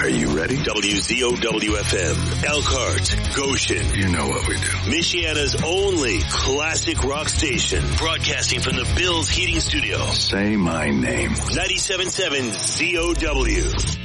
Are you ready? WZOW-FM, Elkhart, Goshen. You know what we do. Michiana's only classic rock station. Broadcasting from the Bills Heating Studio. Say my name. 97.7 ZOW.